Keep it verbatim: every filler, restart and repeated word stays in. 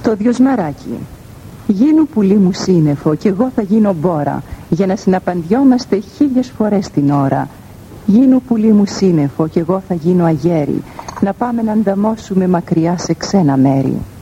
Το δυοσμαράκι. Γίνου πουλί μου σύννεφο κι εγώ θα γίνω μπόρα, για να συναπαντιόμαστε χίλιες φορές την ώρα. Γίνου πουλί μου σύννεφο κι εγώ θα γίνω αγέρι, να πάμε να ανταμώσουμε μακριά σε ξένα μέρη.